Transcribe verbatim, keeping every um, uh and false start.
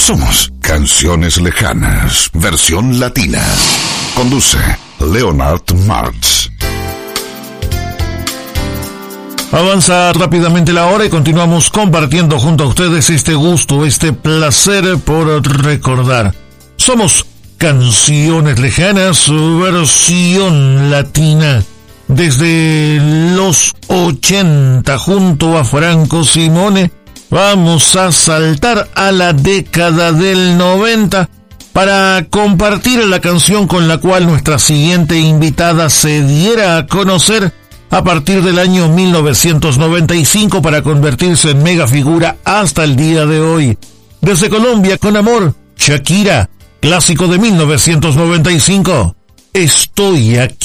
Somos Canciones Lejanas, versión latina. Conduce Leonard Martz. Avanza rápidamente la hora y continuamos compartiendo junto a ustedes este gusto, este placer por recordar. Somos Canciones Lejanas, versión latina. Desde los ochenta, junto a Franco Simone, vamos a saltar a la década del noventa para compartir la canción con la cual nuestra siguiente invitada se diera a conocer a partir del año mil novecientos noventa y cinco para convertirse en mega figura hasta el día de hoy. Desde Colombia, con amor, Shakira, clásico de mil novecientos noventa y cinco. Estoy aquí.